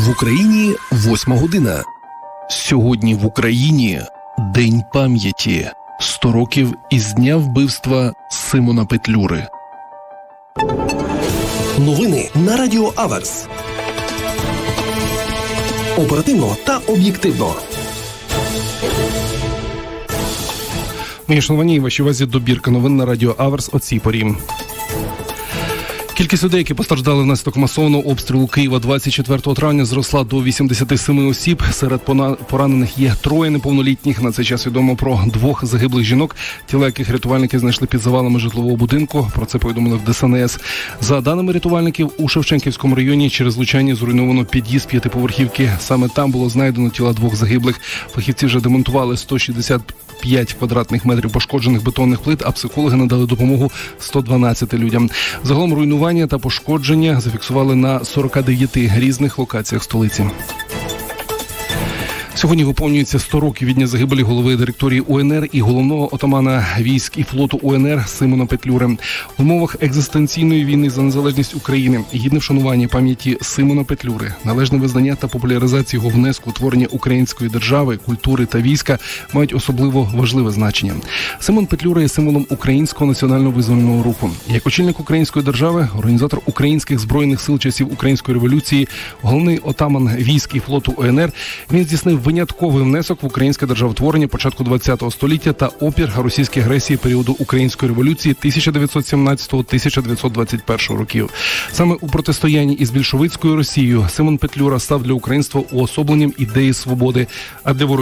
В Україні 8 година. Сьогодні в Україні День пам'яті. 100 років із дня вбивства Симона Петлюри. Новини на Радіо Аверс. Оперативно та об'єктивно. Мої шановані, вашій увазі добірка новин на Радіо Аверс о цій порі. Кількість людей, які постраждали внаслідок масованого обстрілу Києва 24 травня, зросла до 87 осіб. Серед поранених є 3 неповнолітніх. На цей час відомо про 2 загиблих жінок, тіла яких рятувальники знайшли під завалами житлового будинку. Про це повідомили в ДСНС. За даними рятувальників, у Шевченківському районі через влучання зруйновано під'їзд 5-поверхівки. Саме там було знайдено тіла 2 загиблих. Фахівці вже демонтували 165 квадратних метрів пошкоджених бетонних плит, а психологи надали допомогу 112 людям. Загалом руйнування та пошкодження зафіксували на 49 різних локаціях столиці. Сьогодні виповнюється 100 років від дня загибелі голови директорії УНР і головного отамана військ і флоту УНР Симона Петлюри. В умовах екзистенційної війни за незалежність України гідне вшанування пам'яті Симона Петлюри, належне визнання та популяризація його внеску у творення української держави, культури та війська мають особливо важливе значення. Симон Петлюра є символом українського національного визвольного руху. Як очільник української держави, організатор українських збройних сил часів Української революції, головний отаман військ і флоту УНР, він здійснив винятковий внесок в українське державотворення початку ХХ століття та опір російській агресії періоду Української революції 1917-1921 років. Саме у протистоянні із більшовицькою Росією Симон Петлюра став для українства уособленням ідеї свободи, а для